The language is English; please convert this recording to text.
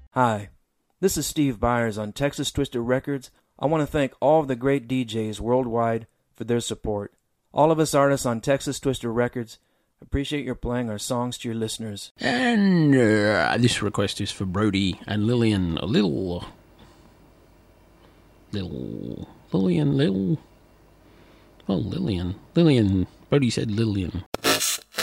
Hi, this is Steve Byers on Texas Twister Records. I want to thank all of the great DJs worldwide for their support. All of us artists on Texas Twister Records appreciate your playing our songs to your listeners. And this request is for Brody and Lillian. Lillian. Brody said Lillian.